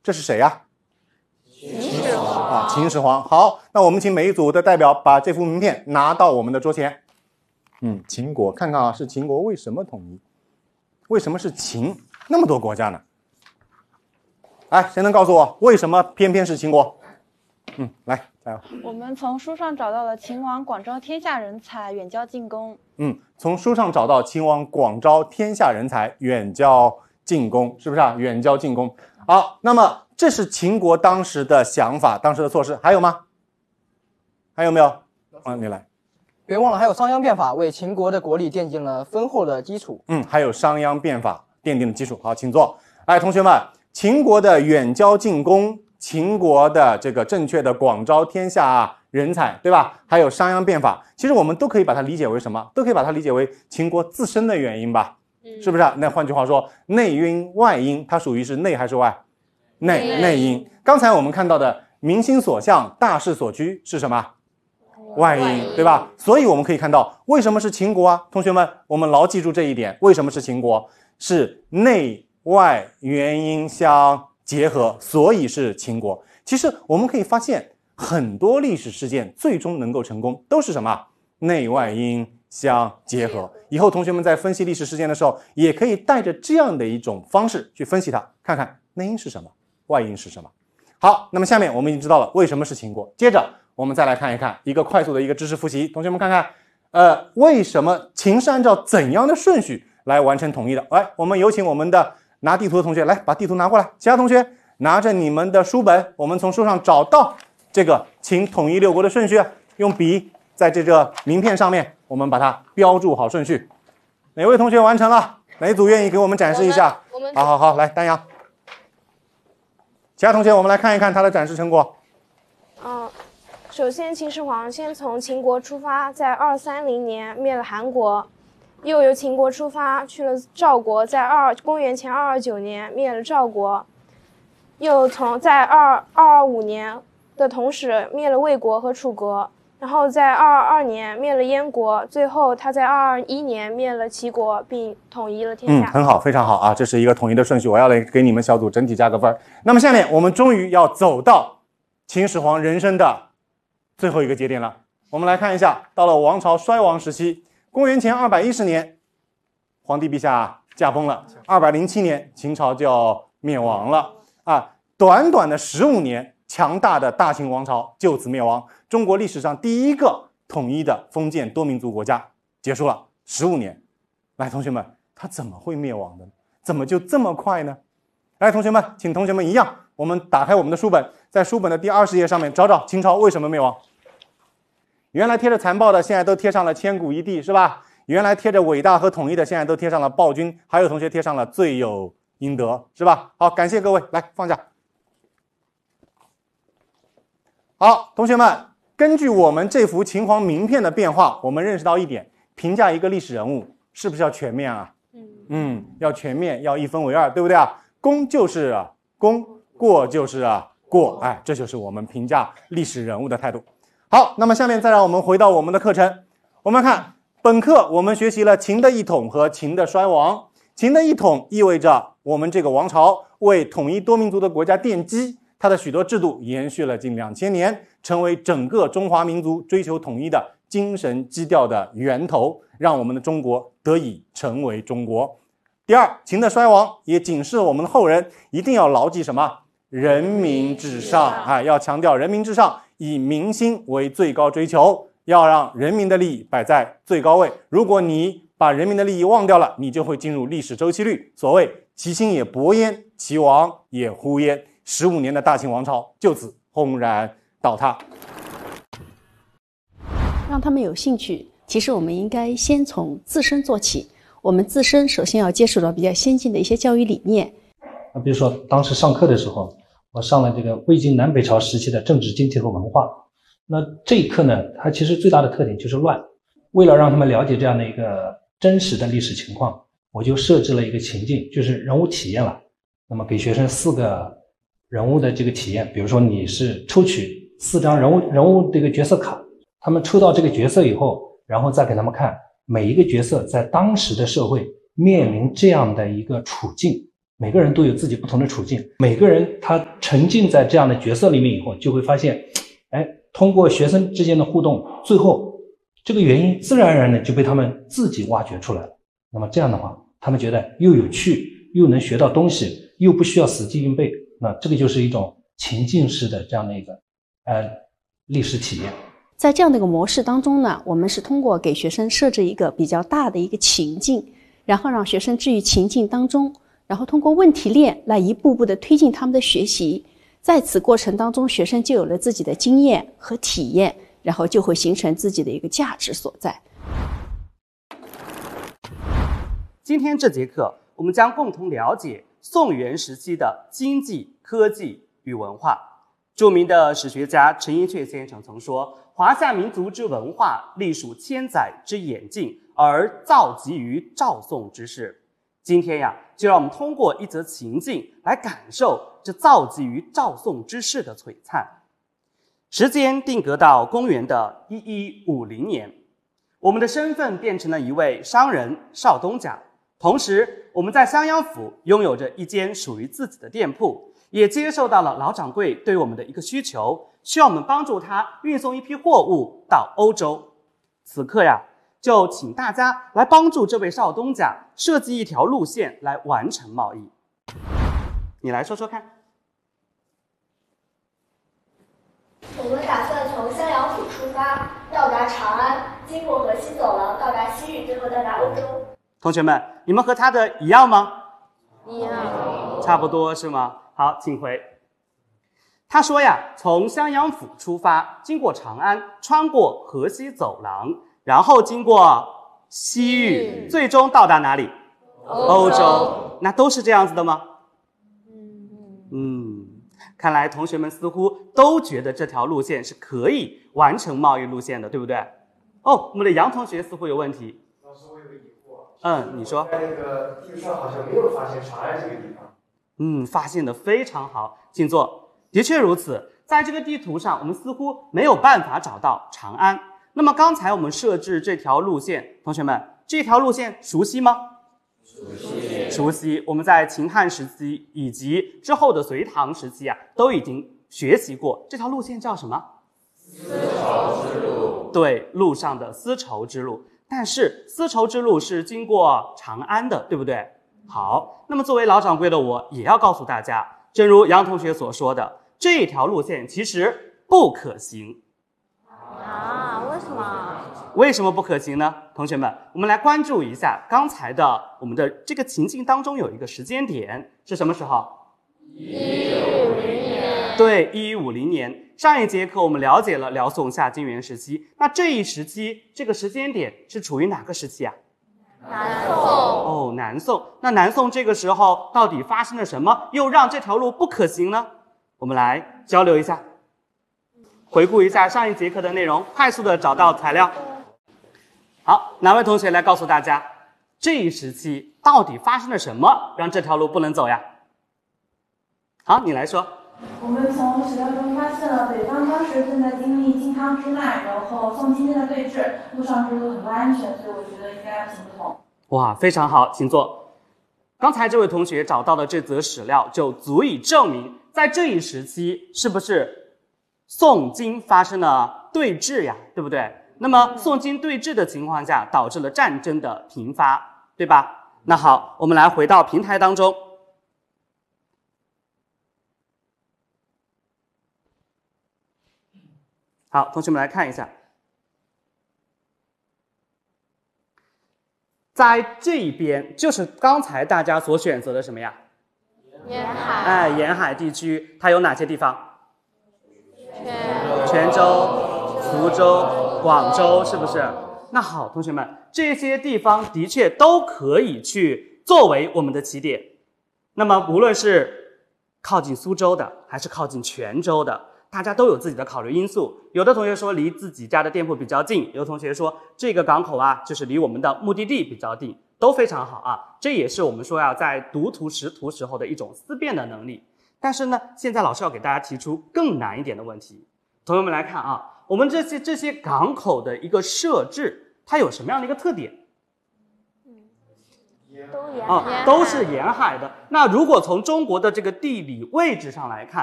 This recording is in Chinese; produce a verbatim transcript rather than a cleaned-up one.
这是谁呀？ 秦始皇啊，秦始皇。好，那我们请每一组的代表把这幅名片拿到我们的桌前。嗯，秦国，看看啊，是秦国为什么统一？为什么是秦？那么多国家呢？哎，谁能告诉我为什么偏偏是秦国？嗯，来，加油。 我们从书上找到了秦王广招天下人才，远交近攻。 嗯，从书上找到秦王广招天下人才，远交近攻，是不是啊？远交近攻。好，那么这是秦国当时的想法，当时的措施，还有吗？还有没有？啊，你来。 别忘了还有商鞅变法，为秦国的国力奠定了丰厚的基础。 嗯，还有商鞅变法奠定的基础。好，请坐。来，同学们，秦国的远交近攻，秦国的这个正确的广招天下人才，对吧？还有商鞅变法，其实我们都可以把它理解为什么？都可以把它理解为秦国自身的原因吧？是不是啊？那换句话说，内因外因，它属于是内还是外？内内因。刚才我们看到的民心所向、大势所趋是什么？外因，对吧？所以我们可以看到，为什么是秦国啊？同学们，我们牢记住这一点。为什么是秦国？是内外原因相结合，所以是秦国。其实我们可以发现，很多历史事件最终能够成功，都是什么？内外因相结合。以后同学们在分析历史事件的时候，也可以带着这样的一种方式去分析它，看看内因是什么，外因是什么。好，那么下面我们已经知道了为什么是秦国。接着我们再来看一看一个快速的一个知识复习，同学们看看，呃，为什么秦是按照怎样的顺序来完成统一的？来，我们有请我们的拿地图的同学来把地图拿过来，其他同学拿着你们的书本，我们从书上找到这个秦统一六国的顺序，用笔在这个名片上面，我们把它标注好顺序。哪位同学完成了？哪一组愿意给我们展示一下？ 我们好好好，来，丹阳。其他同学，我们来看一看他的展示成果。 嗯，首先秦始皇先从秦国出发，在二三零年灭了韩国，又由秦国出发去了赵国，在二公元前二二九年灭了赵国，又从在二二二五年的同时灭了魏国和楚国，然后在二二二年灭了燕国，最后他在二二一年灭了齐国，并统一了天下。 嗯，很好，非常好啊，这是一个统一的顺序，我要来给你们小组整体加个分。那么下面我们终于要走到秦始皇人生的最后一个节点了。我们来看一下，到了王朝衰亡时期，公元前二百一十年，皇帝陛下驾崩了，二百零七年秦朝就要灭亡了啊！短短的十五年，强大的大秦王朝就此灭亡，中国历史上第一个统一的封建多民族国家结束了。十五年，来，同学们，它怎么会灭亡的？怎么就这么快呢？来，同学们，请同学们一样，我们打开我们的书本，在书本的第二十页上面找找秦朝为什么灭亡。原来贴着残暴的，现在都贴上了千古一帝，是吧？原来贴着伟大和统一的，现在都贴上了暴君，还有同学贴上了罪有应得，是吧？好，感谢各位，来放下。好，同学们，根据我们这幅秦皇名片的变化，我们认识到一点，评价一个历史人物是不是要全面啊？嗯，要全面，要一分为二，对不对啊？功就是啊功，过就是啊过，哎，这就是我们评价历史人物的态度。好，那么下面再让我们回到我们的课程，我们看本课我们学习了秦的一统和秦的衰亡。秦的一统意味着我们这个王朝为统一多民族的国家奠基，它的许多制度延续了近两千年，成为整个中华民族追求统一的精神基调的源头，让我们的中国得以成为中国。第二，秦的衰亡也警示我们的后人一定要牢记什么？人民至上啊，要强调人民至上，以民心为最高追求，要让人民的利益摆在最高位。如果你把人民的利益忘掉了，你就会进入历史周期率。所谓其心也勃焉，其亡也忽焉。十五年的大秦王朝就此轰然倒塌。 让他们有兴趣，其实我们应该先从自身做起。我们自身首先要接触到比较先进的一些教育理念。 那比如说当时上课的时候，我上了这个魏晋南北朝时期的政治经济和文化。那这一课呢，它其实最大的特点就是乱。为了让他们了解这样的一个真实的历史情况，我就设置了一个情境，就是人物体验了。那么给学生四个人物的这个体验，比如说你是抽取四张人物人物这个角色卡，他们抽到这个角色以后，然后再给他们看每一个角色在当时的社会面临这样的一个处境， 每个人都有自己不同的处境，每个人他沉浸在这样的角色里面以后，就会发现，哎，通过学生之间的互动，最后这个原因自然而然的就被他们自己挖掘出来了。那么这样的话，他们觉得又有趣，又能学到东西，又不需要死记硬背，那这个就是一种情境式的这样的一个呃历史体验。 在这样的一个模式当中呢，我们是通过给学生设置一个比较大的一个情境，然后让学生置于情境当中，然后通过问题链来一步步的推进他们的学习。在此过程当中，学生就有了自己的经验和体验，然后就会形成自己的一个价值所在。 今天这节课，我们将共同了解宋元时期的经济、科技与文化。著名的史学家陈寅恪先生曾说：“华夏民族之文化，历数千载之演进，而造极于赵宋之世。”今天呀，就让我们通过一则情境来感受这造极于赵宋之世的璀璨。时间定格到公元的一一五零年，我们的身份变成了一位商人邵东家。同时，我们在襄阳府拥有着一间属于自己的店铺，也接受到了老掌柜对我们的一个需求，需要我们帮助他运送一批货物到欧洲。此刻呀，就请大家来帮助这位邵东家设计一条路线来完成贸易。你来说说看。 我们打算从襄阳府出发，到达长安，经过河西走廊到达西域，最后到达欧洲。 同学们，你们和他的一样吗？ 一样。 差不多是吗？好，请回。他说呀，从襄阳府出发，经过长安，穿过河西走廊，然后经过西域，最终到达哪里？欧洲。欧洲。那都是这样子的吗？嗯，看来同学们似乎都觉得这条路线是可以完成贸易路线的，对不对？哦，我们的杨同学似乎有问题。 老师，我有个疑惑。 嗯，你说。 在那个地图上好像没有发现长安这个地方。 嗯，发现的非常好，请坐。的确如此，在这个地图上，我们似乎没有办法找到长安。那么刚才我们设置这条路线，同学们，这条路线熟悉吗？ 熟悉。 熟悉。我们在秦汉时期以及之后的隋唐时期啊，都已经学习过。这条路线叫什么？ 丝绸之路。 对，路上的丝绸之路。但是丝绸之路是经过长安的，对不对？好，那么作为老掌柜的我，也要告诉大家，正如杨同学所说的，这条路线其实不可行。 啊，为什么？ 为什么不可行呢？同学们，我们来关注一下刚才的我们的这个情境当中有一个时间点是什么时候？ 一一五零年。 对，一一五零年。上一节课我们了解了辽宋夏金元时期，那这一时期这个时间点是处于哪个时期啊？ 南宋。 哦，南宋。那南宋这个时候到底发生了什么，又让这条路不可行呢？我们来交流一下，回顾一下上一节课的内容，快速的找到材料。好，哪位同学来告诉大家，这一时期到底发生了什么，让这条路不能走呀？好，你来说。 我们从史料中发现了北方当时正在经历靖康之难，然后宋金正在对峙，路上之路很不安全，所以我觉得应该行不通。 哇，非常好，请坐。刚才这位同学找到的这则史料就足以证明，在这一时期是不是宋金发生了对峙呀？对不对？那么宋金对峙的情况下，导致了战争的频发，对吧？那好，我们来回到平台当中。好，同学们来看一下，在这一边就是刚才大家所选择的什么呀？ 沿海。 哎，沿海地区它有哪些地方？ 泉泉州、福州、广州，是不是？那好，同学们，这些地方的确都可以去作为我们的起点。那么，无论是靠近苏州的，还是靠近泉州的，大家都有自己的考虑因素。有的同学说离自己家的店铺比较近，有的同学说这个港口啊，就是离我们的目的地比较近，都非常好啊。这也是我们说要在读图识图时候的一种思辨的能力。但是呢，现在老师要给大家提出更难一点的问题。同学们来看啊，我们这些这些港口的一个设置，它有什么样的一个特点？ 都沿啊，都是沿海的。那如果从中国的这个地理位置上来看，